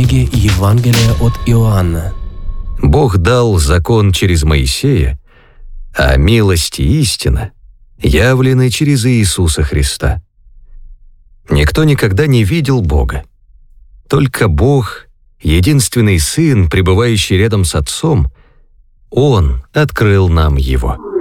книги Евангелия от Иоанна. Бог дал закон через Моисея, а милость и истина явлены через Иисуса Христа. Никто никогда не видел Бога. Только Бог, единственный Сын, пребывающий рядом с Отцом, Он открыл нам Его.